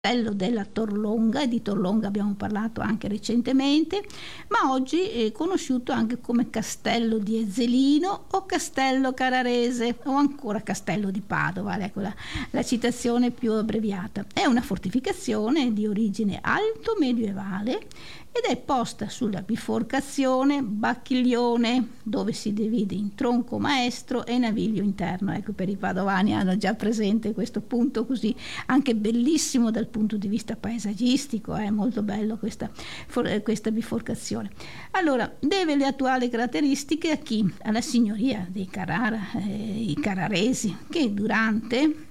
Castello della Torlonga, e di Torlonga abbiamo parlato anche recentemente, ma oggi è conosciuto anche come Castello di Ezzelino o Castello Carrarese o ancora Castello di Padova, ecco la citazione più abbreviata. È una fortificazione di origine alto medievale ed è posta sulla biforcazione Bacchiglione, dove si divide in tronco maestro e naviglio interno. Ecco, per i padovani hanno già presente questo punto così anche bellissimo dal punto di vista paesaggistico, è molto bello questa biforcazione. Allora, deve le attuali caratteristiche a chi? Alla signoria dei Carrara, i carraresi, che durante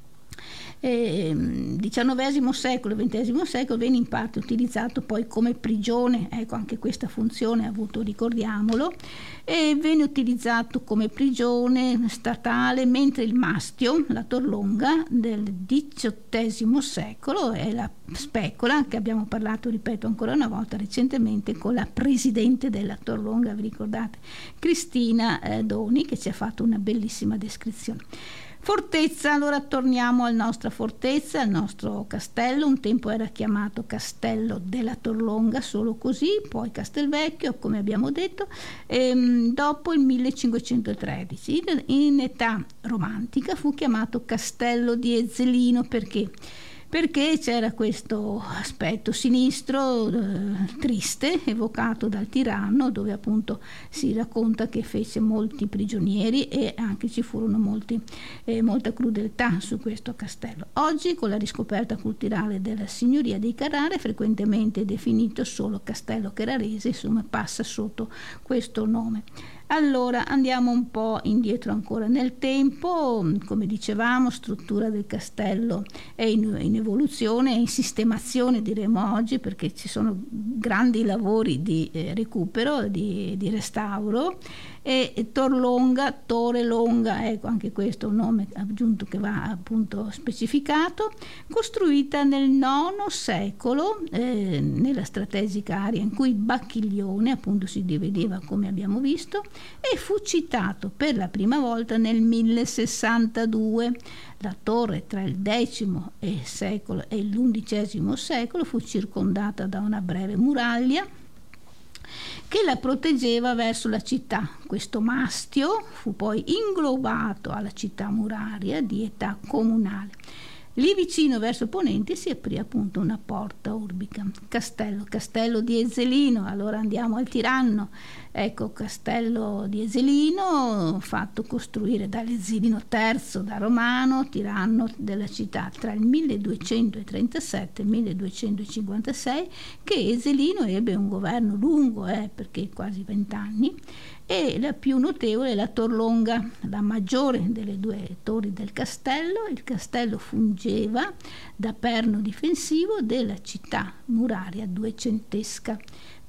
XIX secolo e XX secolo venne in parte utilizzato poi come prigione, ecco anche questa funzione ha avuto, ricordiamolo, e venne utilizzato come prigione statale, mentre il mastio, la Torlonga del XVIII secolo, è la specola che abbiamo parlato, ripeto ancora una volta, recentemente con la presidente della Torlonga, vi ricordate, Cristina Doni, che ci ha fatto una bellissima descrizione. Fortezza, allora torniamo alla nostra fortezza, al nostro castello. Un tempo era chiamato Castello della Torlonga, solo così, poi Castelvecchio, come abbiamo detto, dopo il 1513. In età romantica fu chiamato Castello di Ezzelino perché c'era questo aspetto sinistro, triste, evocato dal tiranno, dove appunto si racconta che fece molti prigionieri e anche ci furono molta crudeltà su questo castello. Oggi, con la riscoperta culturale della signoria dei Carrara, è frequentemente definito solo Castello Carrarese, insomma passa sotto questo nome. Allora andiamo un po' indietro ancora nel tempo, come dicevamo, struttura del castello è in evoluzione, è in sistemazione diremo oggi, perché ci sono grandi lavori di recupero, di restauro, e Torre Longa, ecco anche questo è un nome aggiunto che va appunto specificato, costruita nel IX secolo nella strategica area in cui Bacchiglione appunto si divideva, come abbiamo visto, e fu citato per la prima volta nel 1062. La torre tra il X secolo e l'XI secolo fu circondata da una breve muraglia che la proteggeva verso la città. Questo mastio fu poi inglobato alla città muraria di età comunale. Lì vicino verso ponente si aprì appunto una porta urbica. Castello di Ezzelino, allora andiamo al tiranno. Ecco, Castello di Ezzelino, fatto costruire dall'Ezzelino III, da Romano, tiranno della città tra il 1237 e il 1256, che Ezzelino ebbe un governo lungo, perché quasi 20 anni, e la più notevole è la Torlonga, la maggiore delle due torri del castello. Il castello fungeva da perno difensivo della città muraria duecentesca.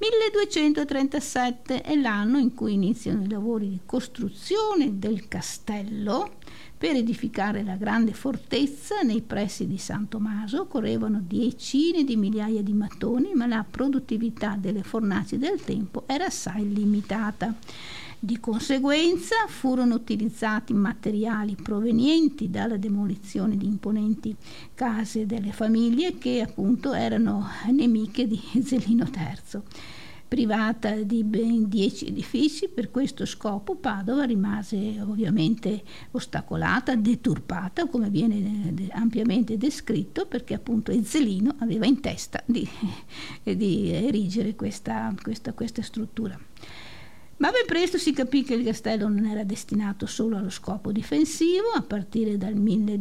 1237 è l'anno in cui iniziano i lavori di costruzione del castello. Per edificare la grande fortezza nei pressi di San Tommaso occorrevano decine di migliaia di mattoni, ma la produttività delle fornaci del tempo era assai limitata. Di conseguenza furono utilizzati materiali provenienti dalla demolizione di imponenti case delle famiglie che appunto erano nemiche di Ezzelino III. Privata di ben 10 edifici, per questo scopo Padova rimase ovviamente ostacolata, deturpata, come viene ampiamente descritto, perché appunto Ezzelino aveva in testa di erigere questa struttura. Ma ben presto si capì che il castello non era destinato solo allo scopo difensivo. A partire dal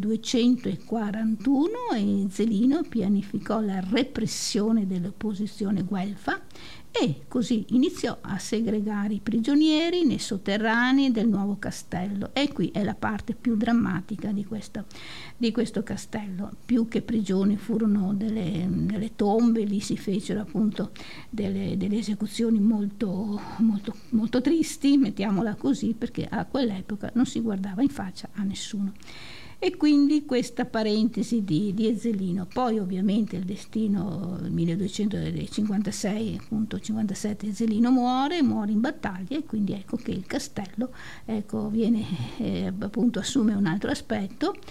1241 Ezzelino pianificò la repressione dell'opposizione guelfa e così iniziò a segregare i prigionieri nei sotterranei del nuovo castello. E qui è la parte più drammatica di questo castello. Più che prigioni furono delle tombe, lì si fecero appunto delle esecuzioni molto, molto, molto tristi, mettiamola così, perché a quell'epoca non si guardava in faccia a nessuno. E quindi questa parentesi di Ezzelino. Poi ovviamente il destino, 1256, appunto 57, Ezzelino muore in battaglia, e quindi ecco che il castello viene appunto assume un altro aspetto.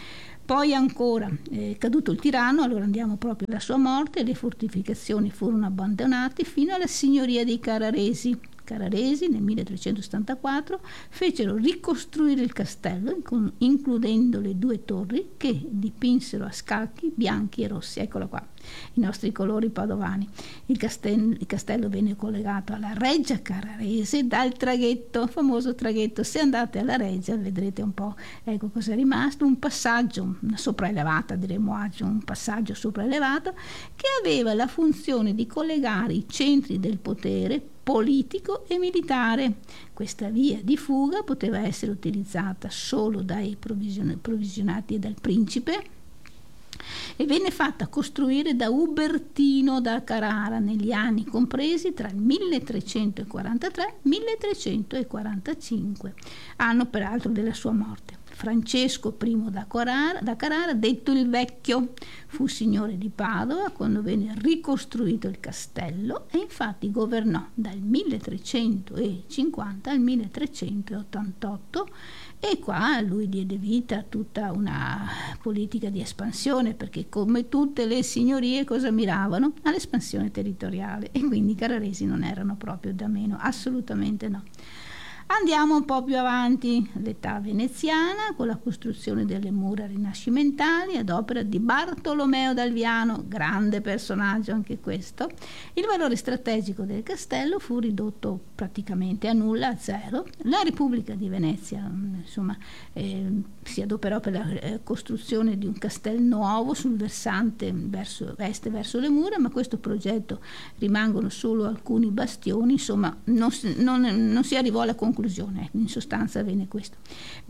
Poi ancora, caduto il tiranno, allora andiamo proprio alla sua morte, le fortificazioni furono abbandonate fino alla signoria dei Carraresi. Carraresi nel 1374 fecero ricostruire il castello, includendo le 2 torri che dipinsero a scacchi bianchi e rossi. Eccolo qua, i nostri colori padovani. Il castello venne collegato alla Reggia Carrarese dal traghetto, famoso traghetto. Se andate alla Reggia vedrete un po', ecco cosa è rimasto, un passaggio, una sopraelevata, diremmo oggi, un passaggio sopraelevato che aveva la funzione di collegare i centri del potere politico e militare. Questa via di fuga poteva essere utilizzata solo dai provvisionati e dal principe e venne fatta costruire da Ubertino da Carrara negli anni compresi tra il 1343 e il 1345, anno peraltro della sua morte. Francesco I da Carrara, detto il Vecchio, fu signore di Padova quando venne ricostruito il castello e infatti governò dal 1350 al 1388 e qua lui diede vita a tutta una politica di espansione, perché come tutte le signorie cosa miravano? All'espansione territoriale, e quindi i carraresi non erano proprio da meno, assolutamente no. Andiamo un po' più avanti, l'età veneziana, con la costruzione delle mura rinascimentali ad opera di Bartolomeo d'Alviano, grande personaggio anche questo. Il valore strategico del castello fu ridotto praticamente a nulla, a zero. La Repubblica di Venezia, insomma, si adoperò per la costruzione di un castello nuovo sul versante verso est, verso le mura, ma questo progetto rimangono solo alcuni bastioni, insomma non si arrivò alla conclusione, in sostanza avvenne questo.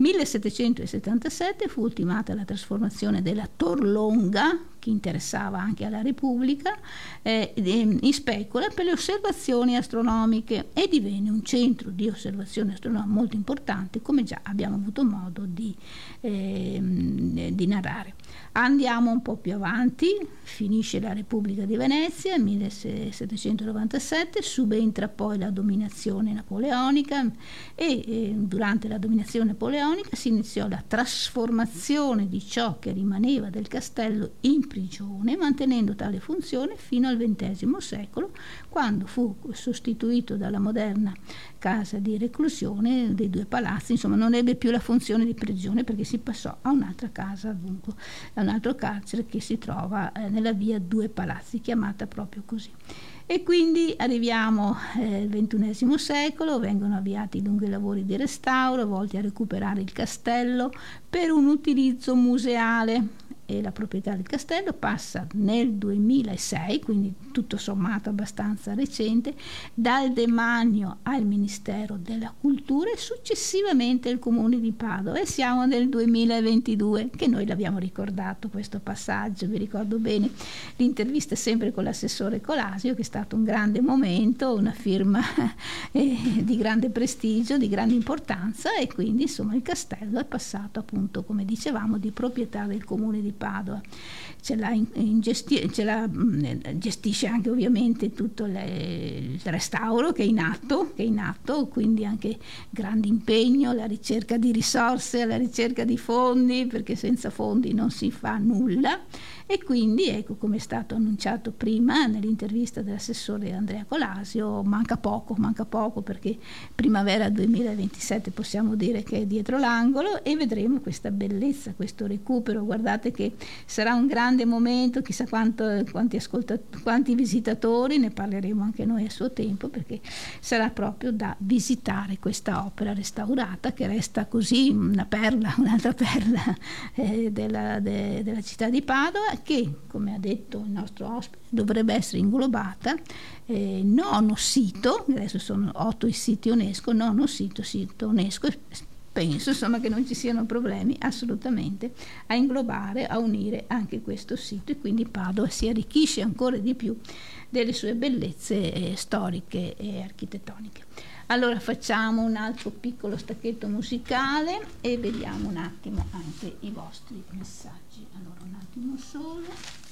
1777 fu ultimata la trasformazione della Tor Longa, che interessava anche alla Repubblica, in specola per le osservazioni astronomiche e divenne un centro di osservazione astronomica molto importante, come già abbiamo avuto modo di narrare. Andiamo un po' più avanti, finisce la Repubblica di Venezia, 1797, subentra poi la dominazione napoleonica e durante la dominazione napoleonica si iniziò la trasformazione di ciò che rimaneva del castello in prigione, mantenendo tale funzione fino al XX secolo, quando fu sostituito dalla moderna casa di reclusione dei 2 palazzi. Insomma, non ebbe più la funzione di prigione perché si passò a un'altra casa, dunque a un altro carcere che si trova nella via 2 Palazzi, chiamata proprio così. E quindi arriviamo al XXI secolo, vengono avviati lunghi lavori di restauro volti a recuperare il castello per un utilizzo museale, e la proprietà del castello passa nel 2006, quindi tutto sommato abbastanza recente, dal demanio al Ministero della Cultura e successivamente al Comune di Padova, e siamo nel 2022, che noi l'abbiamo ricordato questo passaggio. Vi ricordo bene l'intervista sempre con l'assessore Colasio, che è stato un grande momento, una firma di grande prestigio, di grande importanza, e quindi insomma il castello è passato appunto, come dicevamo, di proprietà del Comune di Padova. Gestisce anche ovviamente tutto il restauro che è in atto, quindi anche grande impegno, la ricerca di risorse, la ricerca di fondi, perché senza fondi non si fa nulla. E quindi ecco, come è stato annunciato prima nell'intervista dell'assessore Andrea Colasio, manca poco, perché primavera 2027 possiamo dire che è dietro l'angolo, e vedremo questa bellezza, questo recupero. Guardate che sarà un grande momento, chissà quanti visitatori, ne parleremo anche noi a suo tempo, perché sarà proprio da visitare questa opera restaurata, che resta così un'altra perla della città di Padova, che, come ha detto il nostro ospite, dovrebbe essere inglobata, nono sito, adesso sono 8 i siti UNESCO, nono sito UNESCO. Penso insomma che non ci siano problemi assolutamente a inglobare, a unire anche questo sito, e quindi Padova si arricchisce ancora di più delle sue bellezze storiche e architettoniche. Allora facciamo un altro piccolo stacchetto musicale e vediamo un attimo anche i vostri messaggi. Allora un attimo solo.